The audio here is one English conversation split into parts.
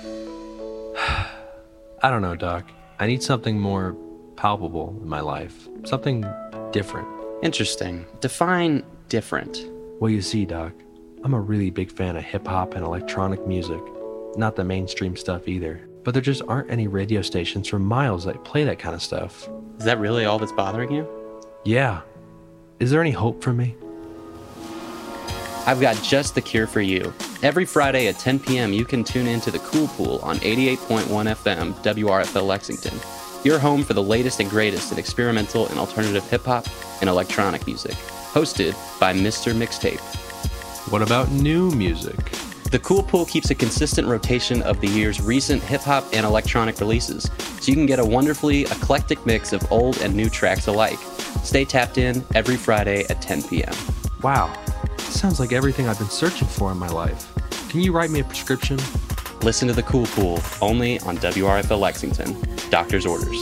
I don't know, Doc. I need something more palpable in my life. Something different. Interesting. Define different. Well, you see, Doc, I'm a really big fan of hip-hop and electronic music. Not the mainstream stuff either. But there just aren't any radio stations for miles that play that kind of stuff. Is that really all that's bothering you? Yeah. Is there any hope for me? I've got just the cure for you. Every Friday at 10 p.m., you can tune into the Cool Pool on 88.1 FM, WRFL Lexington. Your home for the latest and greatest in experimental and alternative hip-hop and electronic music. Hosted by Mr. Mixtape. What about new music? The Cool Pool keeps a consistent rotation of the year's recent hip-hop and electronic releases, so you can get a wonderfully eclectic mix of old and new tracks alike. Stay tapped in every Friday at 10 p.m. Wow. Sounds like everything I've been searching for in my life. Can you write me a prescription? Listen to the Cool Pool only on WRFL Lexington. Doctor's orders.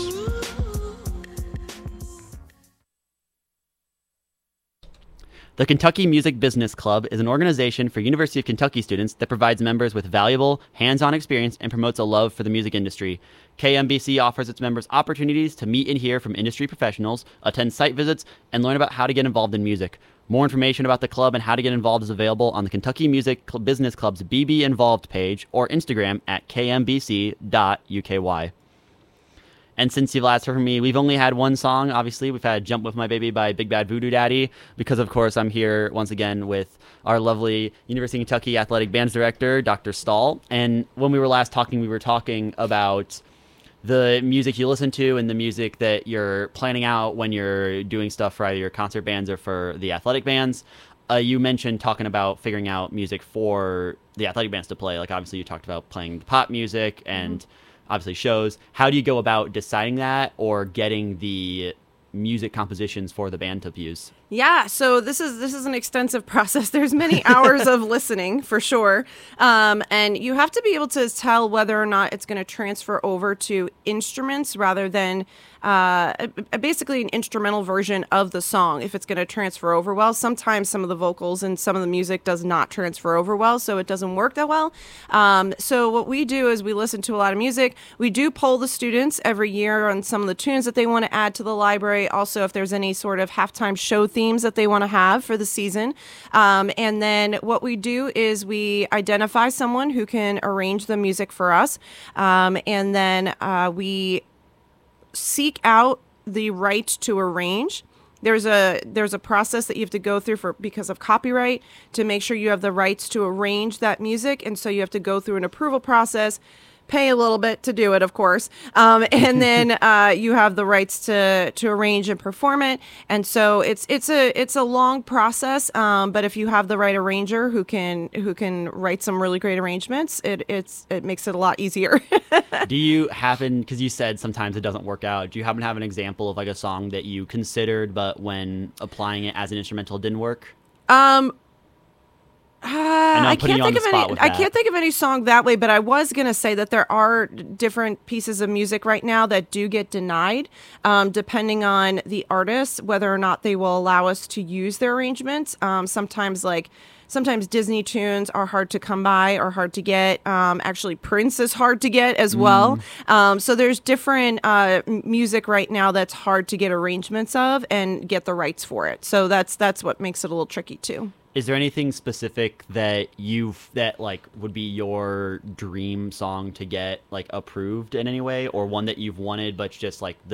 The Kentucky Music Business Club is an organization for University of Kentucky students that provides members with valuable, hands-on experience and promotes a love for the music industry. KMBC offers its members opportunities to meet and hear from industry professionals, attend site visits, and learn about how to get involved in music. More information about the club and how to get involved is available on the Kentucky Music Business Club's BB Involved page or Instagram at kmbc.uky. And since you've last heard from me, we've only had one song, obviously. We've had Jump With My Baby by Big Bad Voodoo Daddy, because, of course, I'm here once again with our lovely University of Kentucky Athletic Bands Director, Dr. Stahl. And when we were last talking, we were talking about the music you listen to and the music that you're planning out when you're doing stuff for either your concert bands or for the athletic bands. You mentioned talking about figuring out music for the athletic bands to play. Like, obviously, you talked about playing pop music and obviously shows. How do you go about deciding that or getting the music compositions for the band to use? Yeah, so this is an extensive process. There's many hours of listening for sure, and you have to be able to tell whether or not it's going to transfer over to instruments rather than basically an instrumental version of the song. If it's going to transfer over well, sometimes some of the vocals and some of the music does not transfer over well, so it doesn't work that well. So what we do is we listen to a lot of music. We do poll the students every year on some of the tunes that they want to add to the library. Also, if there's any sort of halftime show themes that they want to have for the season. And then what we do is we identify someone who can arrange the music for us. And then we seek out the right to arrange. There's a process that you have to go through because of copyright to make sure you have the rights to arrange that music. And so you have to go through an approval process, pay a little bit to do it, of course. And then you have the rights to arrange and perform it. And so it's a long process. But if you have the right arranger who can write some really great arrangements, it makes it a lot easier. Do you happen, because you said sometimes it doesn't work out, do you happen to have an example of like a song that you considered, but when applying it as an instrumental it didn't work? I can't think of any song that way, but I was going to say that there are different pieces of music right now that do get denied, depending on the artist, whether or not they will allow us to use their arrangements. Sometimes Disney tunes are hard to come by or hard to get. Actually, Prince is hard to get as well. So there's different music right now that's hard to get arrangements of and get the rights for it. So that's what makes it a little tricky too. Is there anything specific that like would be your dream song to get like approved in any way, or one that you've wanted but just like